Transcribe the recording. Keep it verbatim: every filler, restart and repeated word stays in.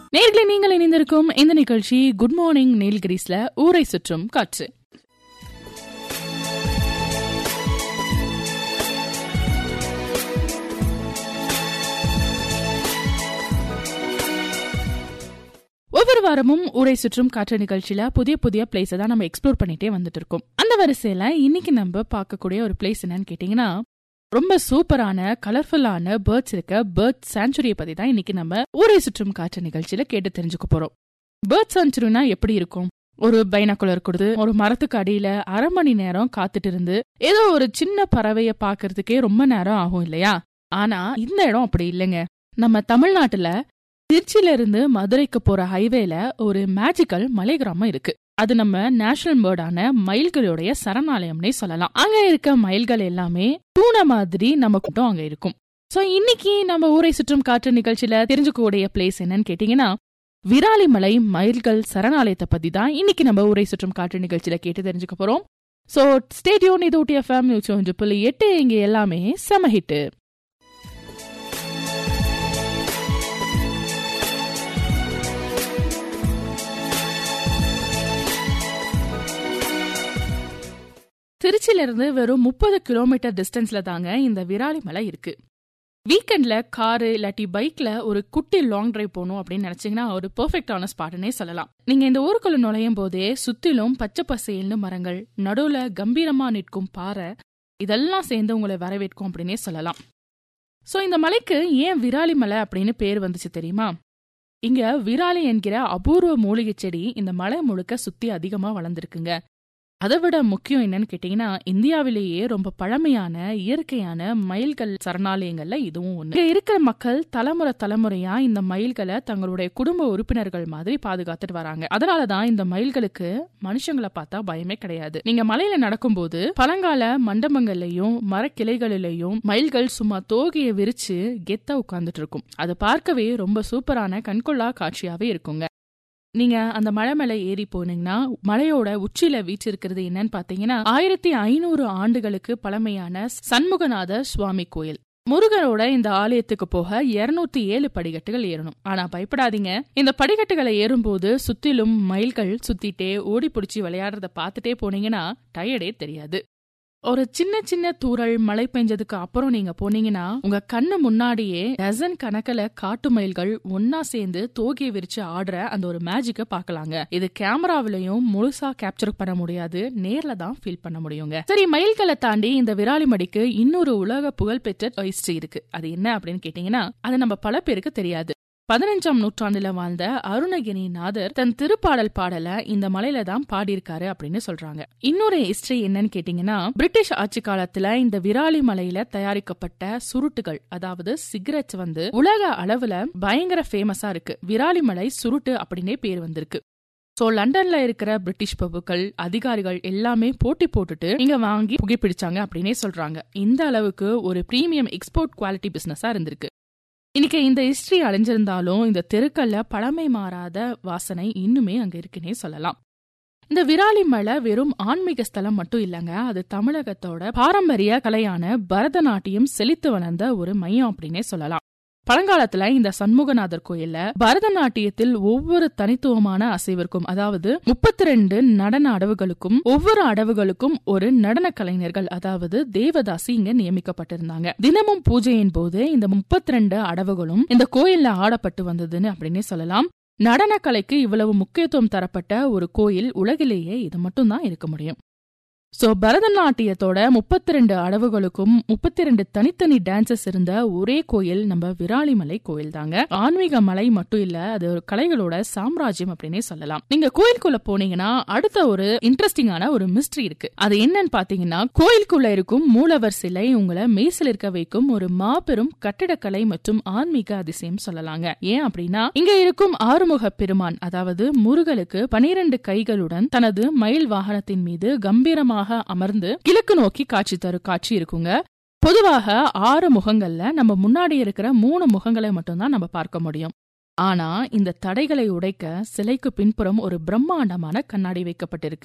நேர்களை நீங்கள் இணைந்திருக்கும் இந்த நிகழ்ச்சி குட் மார்னிங் நீல்கிரிஸ்ல ஊரை சுற்றும் காற்று. ஒவ்வொரு வாரமும் ஊரை சுற்றும் காற்று நிகழ்ச்சியில புதிய புதிய பிளேஸ் தான் நம்ம எக்ஸ்ப்ளோர் பண்ணிட்டே வந்துட்டு இருக்கோம். அந்த வரிசையில இன்னைக்கு நம்ம பார்க்கக்கூடிய ஒரு பிளேஸ் என்னன்னு கேட்டீங்கன்னா, ரொம்ப சூப்பரான கலர்ஃபுல்லான பேர்ட்ஸ் இருக்க பேர்ட் சாங்சுரியை பத்தி தான் இன்னைக்கு நம்ம ஊரை சுற்றும் காற்று நிகழ்ச்சியில கேட்டு தெரிஞ்சுக்க போறோம். பேர்ட் சாங்சுரினா எப்படி இருக்கும்? ஒரு பைனாகுலர் கொடுத்து ஒரு மரத்துக்கு அடியில அரை மணி நேரம் காத்துட்டு இருந்து ஏதோ ஒரு சின்ன பறவைய பாக்குறதுக்கே ரொம்ப நேரம் ஆகும் இல்லையா? ஆனா இந்த இடம் அப்படி இல்லைங்க. நம்ம தமிழ்நாட்டுல திருச்சியில இருந்து மதுரைக்கு போற ஹைவேல ஒரு மேஜிக்கல் மலை கிராமம் இருக்கு. அது நம்ம நேஷனல் பேர்டான மயில்களுடைய சரணாலயம்னே சொல்லலாம். அங்க இருக்க மயில்கள் எல்லாமே பூனை மாதிரி நம்ம கூட்டம் அங்க இருக்கும். சோ இன்னைக்கு நம்ம ஊரை சுற்றும் காற்று நிகழ்ச்சியில தெரிஞ்சுக்கூடிய பிளேஸ் என்னன்னு கேட்டீங்கன்னா, விராலிமலை மயில்கள் சரணாலயத்தை பத்தி தான் இன்னைக்கு நம்ம ஊரை சுற்றும் காற்று நிகழ்ச்சியில கேட்டு தெரிஞ்சுக்க போறோம். So stay tune. இது ஊட்டி எஃப்எம் நூற்றி புள்ளி எட்டு. இங்க எல்லாமே செம ஹிட். திருச்சியில இருந்து வெறும் முப்பது கிலோமீட்டர் டிஸ்டன்ஸ்ல தாங்க இந்த விராலிமலை இருக்கு. வீக்கெண்ட்ல காரு இல்லாட்டி பைக்ல ஒரு குட்டி லாங் டிரைவ் போகணும் அப்படின்னு நினைச்சீங்கன்னா ஒரு பெர்ஃபெக்டான ஸ்பாட்னே சொல்லலாம். நீங்க இந்த ஊருக்குள்ள நுழையும் போதே சுத்திலும் பச்சை பசேல்னு மரங்கள், நடுவுல கம்பீரமா நிற்கும் பாறை, இதெல்லாம் சேர்ந்து உங்களை வரவேற்கும் அப்படின்னே சொல்லலாம். சோ இந்த மலைக்கு ஏன் விராலிமலை அப்படின்னு பேர் வந்துச்சு தெரியுமா? இங்க விராலி என்கிற அபூர்வ மூலிகை செடி இந்த மலை முழுக்க சுத்தி அதிகமா வளர்ந்துருக்குங்க. அதை விட முக்கியம் என்னன்னு கேட்டீங்கன்னா, இந்தியாவிலேயே ரொம்ப பழமையான இயற்கையான மயில்கள் சரணாலயங்கள்ல இதுவும் ஒண்ணு. இங்க இருக்கிற மக்கள் தலைமுறை தலைமுறையா இந்த மயில்களை தங்களுடைய குடும்ப உறுப்பினர்கள் மாதிரி பாதுகாத்துட்டு வராங்க. அதனாலதான் இந்த மயில்களுக்கு மனுஷங்களை பார்த்தா பயமே கிடையாது. நீங்க மலையில நடக்கும் போது பழங்கால மண்டபங்கள்லயும் மரக்கிளைகளிலையும் மயில்கள் சும்மா தோகையை விரிச்சு கெத்தா உட்கார்ந்துட்டு இருக்கும். அது பார்க்கவே ரொம்ப சூப்பரான கண்கொள்ளா காட்சியாவே இருக்குங்க. நீங்க அந்த மலை மேல ஏறி போனீங்கன்னா மலையோட உச்சியில வீற்றிருக்கிறது என்னன்னு பாத்தீங்கன்னா, ஆயிரத்தி ஐநூறு ஆண்டுகளுக்கு பழமையான சண்முகநாத சுவாமி கோயில். முருகனோட இந்த ஆலயத்துக்கு போக இருநூத்தி ஏழு படிக்கட்டுகள் ஏறணும். ஆனா பயப்படாதீங்க, இந்த படிக்கட்டுகளை ஏறும்போது சுத்திலும் மயில்கள் சுத்திட்டே ஓடி பிடிச்சி விளையாடுறத பாத்துட்டே போனீங்கன்னா டயர்டே தெரியாது. ஒரு சின்ன சின்ன தூறல் மழை பெஞ்சதுக்கு அப்புறம் நீங்க போனீங்கன்னா உங்க கண்ணு முன்னாடியே டசன் கணக்கில் காட்டு மயில்கள் ஒன்னா சேர்ந்து தோகையை விரிச்சு ஆடுற அந்த ஒரு மேஜிக்க பாக்கலாங்க. இது கேமராவிலையும் முழுசா கேப்சர் பண்ண முடியாது, நேர்ல தான் ஃபீல் பண்ண முடியுங்க. சரி, மயில்களை தாண்டி இந்த விராலிமலைக்கு இன்னொரு உலக புகழ்பெற்ற ஹிஸ்டரி இருக்கு. அது என்ன அப்படின்னு கேட்டீங்கன்னா, அது நம்ம பல பேருக்கு தெரியாது. பதினஞ்சாம் நூற்றாண்டுல வாழ்ந்த அருணகிரி நாதர் தன் திருப்பாடல் பாடல இந்த மலையில தான் பாடியிருக்காரு அப்படின்னு சொல்றாங்க. இன்னொரு ஹிஸ்டரி என்னன்னு கேட்டீங்கன்னா, பிரிட்டிஷ் ஆட்சி காலத்துல இந்த விராலி மலையில தயாரிக்கப்பட்ட சுருட்டுகள், அதாவது சிகரெட் வந்து உலக அளவுல பயங்கர ஃபேமஸா இருக்கு. விராலிமலை சுருட்டு அப்படின்னே பேர் வந்திருக்கு. சோ லண்டன்ல இருக்கிற பிரிட்டிஷ் பிரபுக்கள், அதிகாரிகள் எல்லாமே போட்டி போட்டுட்டு இங்க வாங்கி புகைப்பிடிச்சாங்க அப்படின்னே சொல்றாங்க. இந்த அளவுக்கு ஒரு பிரீமியம் எக்ஸ்போர்ட் குவாலிட்டி பிசினஸா இருந்திருக்கு. இன்னைக்கு இந்த ஹிஸ்டரி அழிஞ்சிருந்தாலும் இந்த தெருக்கல்ல பழமை மாறாத வாசனை இன்னுமே அங்க இருக்குன்னே சொல்லலாம். இந்த விராலிமலை வெறும் ஆன்மீக ஸ்தலம் மட்டும் இல்லங்க, அது தமிழகத்தோட பாரம்பரிய கலையான பரதநாட்டியம் செழித்து வளர்ந்த ஒரு மையம் அப்படின்னே சொல்லலாம். பழங்காலத்துல இந்த சண்முகநாதர் கோயில்ல பரதநாட்டியத்தில் ஒவ்வொரு தனித்துவமான அசைவிற்கும், அதாவது முப்பத்தி ரெண்டு நடன அடவுகளுக்கும் ஒவ்வொரு அடவுகளுக்கும் ஒரு நடன கலைஞர்கள், அதாவது தேவதாசி இங்க நியமிக்கப்பட்டிருந்தாங்க. தினமும் பூஜையின் போது இந்த முப்பத்தி ரெண்டு அடவுகளும் இந்த கோயில்ல ஆடப்பட்டு வந்ததுன்னு அப்படின்னே சொல்லலாம். நடன கலைக்கு இவ்வளவு முக்கியத்துவம் தரப்பட்ட ஒரு கோயில் உலகிலேயே இது மட்டும் தான் இருக்க முடியும். சோ பரதநாட்டியத்தோட முப்பத்தி ரெண்டு அடவுகளுக்கும் முப்பத்தி ரெண்டு தனித்தனி டான்சஸ் இருந்த ஒரே கோயில் நம்ம விராலிமலை கோயில் தாங்க. ஆன்மீக மலை மட்டும் இல்ல, அது ஒரு கலைகளோட சாம்ராஜ்யம் அப்படின்னே சொல்லலாம். நீங்க கோயிலுக்குள்ள போனீங்கன்னா அடுத்த ஒரு இன்ட்ரெஸ்டிங்கான ஒரு மிஸ்ட்ரி இருக்கு. அது என்னன்னு பாத்தீங்கன்னா, கோயிலுக்குள்ள இருக்கும் மூலவர் சிலை உங்களை மெய்சில் இருக்க வைக்கும் ஒரு மாபெரும் கட்டிடக்கலை மற்றும் ஆன்மீக அதிசயம் சொல்லலாங்க. ஏன் அப்படின்னா, இங்க இருக்கும் ஆறுமுக பெருமான், அதாவது முருகனுக்கு பனிரெண்டு கைகளுடன் தனது மயில் வாகனத்தின் மீது கம்பீரமாக அமர்ந்து கிழக்கு நோக்கி காட்சி தரும் காட்சி இருக்குங்க. பொதுவாக ஆறு முகங்கள்ல நம்ம முன்னாடி இருக்கிற மூணு முகங்களை மட்டும்தான் நம்ம பார்க்க முடியும். ஆனா இந்த தடைகளை உடைக்க சிலைக்கு பின்புறம் ஒரு பிரம்மாண்டமான கண்ணாடி வைக்கப்பட்டிருக்கு.